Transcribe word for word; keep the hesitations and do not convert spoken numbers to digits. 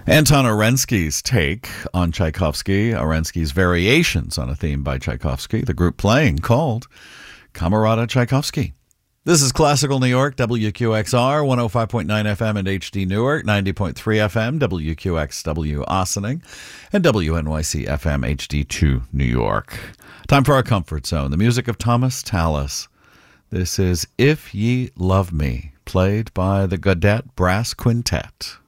Anton Orensky's take on Tchaikovsky, Orensky's variations on a theme by Tchaikovsky, the group playing called Camerata Tchaikovsky. This is Classical New York, W Q X R, one oh five point nine F M and H D Newark, ninety point three F M, W Q X W Ossining, and W N Y C F M H D two New York. Time for our comfort zone, the music of Thomas Tallis. This is If Ye Love Me, played by the Gaudette Brass Quintet.